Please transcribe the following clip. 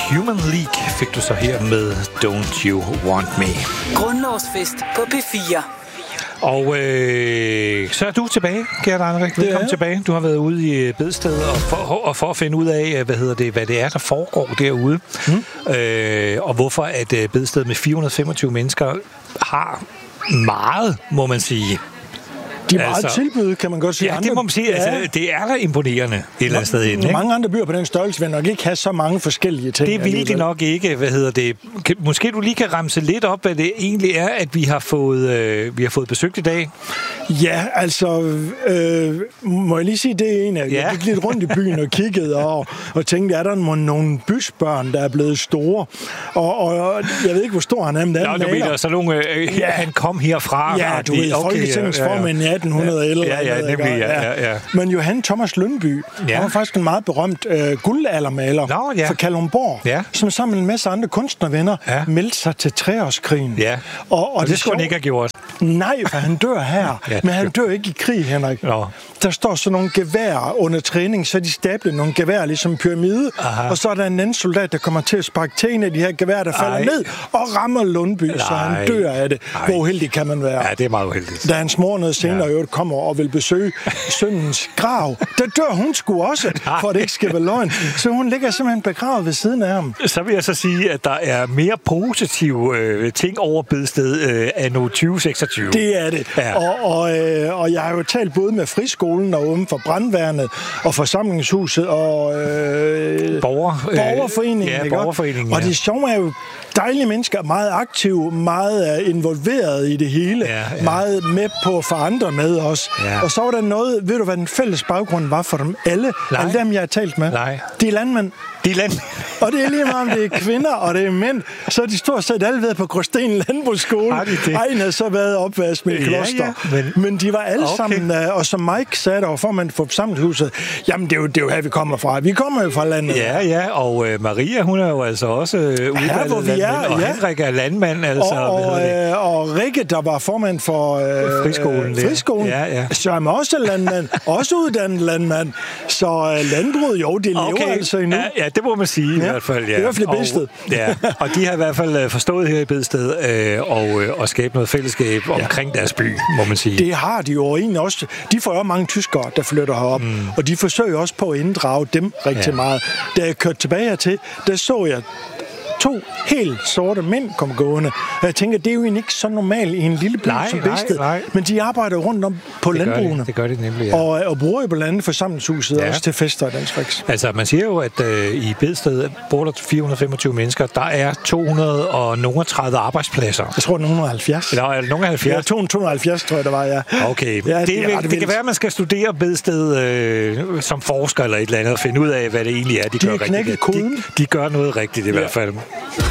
Human League fik du så her med Don't You Want Me. Grundlovsfest på P4. Og så er du tilbage, Gert Heinrich. Velkommen tilbage. Du har været ude i Bedsted og for at finde ud af, hvad det er, der foregår derude. Og hvorfor at Bedsted med 425 mennesker har meget, må man sige. De er meget tilbud, kan man godt sige. Ja, det må man sige. Ja. Altså, det er da imponerende et eller andet sted inde. Mange andre byer på den størrelse vil nok ikke have så mange forskellige ting. Det vil de nok ikke. Måske du lige kan ramse lidt op, hvad det egentlig er, at vi har fået besøgt i dag. Ja, altså, må jeg lige sige, det er en af. Jeg gik lidt rundt i byen og kiggede og tænkte, er der nogle bysbørn, der er blevet store? Og jeg ved ikke, hvor stor han er, men der du mener, så nogle, han kom herfra. Ja, du ved, Folketingets formand i 1811. Ja, nemlig, ja. Men Johan Thomas Lyngby, han var faktisk en meget berømt guldaldermaler fra Kalundborg, som sammen med en masse andre kunstnervenner meldte sig til treårskrigen. Ja, og det skulle han ikke have gjort. Nej, for han dør her, men han dør ikke i krig, Henrik. Der står så nogle geværer under træning, så de stabler nogle geværer ligesom en pyramide, og så er der en anden soldat, der kommer til at sparke til en af de her geværer, der falder ned og rammer Lundby, så han dør af det. Hvor uheldig kan man være? Ja, det er meget uheldigt. Da hans mor noget senere kommer og vil besøge sønnens grav, der dør hun sgu også, for at det ikke skal være løgn. Så hun ligger simpelthen begravet ved siden af ham. Så vil jeg så sige, at der er mere positive ting over Bedsted anno 2026. Det er det. Ja. Og jeg har jo talt både med friskolen og uden for brandværnet og forsamlingshuset og borgerforeningen. Borgerforeningen. Og det sjove er jo, dejlige mennesker, meget aktive, meget involveret i det hele, meget med på at forandre med os. Ja. Og så var der noget, ved du hvad den fælles baggrund var for dem alle? Alle dem, jeg har talt med. Nej. De er landmænd. Og det er lige meget, om det er kvinder og det er mænd, så er de stort set alle været på Gråsten Landbrugsskole. Egen har så været opvask med kloster. Men de var alle sammen, og som Mike sagde, der var formand for forsamlingshuset, jamen det er jo her, vi kommer fra. Vi kommer jo fra landet. Ja, og Maria, hun er jo altså også udvalget landmænd, og Henrik er landmand. Altså, og Rikke, der var formand for friskolen, så er man også landmand, også uddannet landmand. Så landbruget, jo, det lever altså endnu. Ja, det må man sige i hvert fald. Ja. Det er i hvert fald i Bedsted. Og de har i hvert fald forstået her i Bedsted og skabe noget fællesskab omkring deres by, må man sige. Det har de jo egentlig også. De får jo mange tyskere, der flytter herop, og de forsøger også på at inddrage dem rigtig meget. Da jeg kørte tilbage hertil, der så jeg 2 helt sorte mænd kom gående. Og jeg tænker, det er jo egentlig ikke så normalt i en lille by som Bedsted. Men de arbejder rundt om på landbrugene. Det gør de nemlig, ja. Og bruger jo blandt andet forsamlingshuset også til fester og den slags. Altså, man siger jo, at i Bedsted bor der 425 mennesker. Der er 230 arbejdspladser. Jeg tror, 270. Eller er det nogen 70? Ja, 270, tror jeg, der var, ja. Okay. Ja, det kan være, at man skal studere Bedsted som forsker eller et eller andet, og finde ud af, hvad det egentlig er, de gør rigtigt. Koden. De gør noget rigtigt i hvert fald.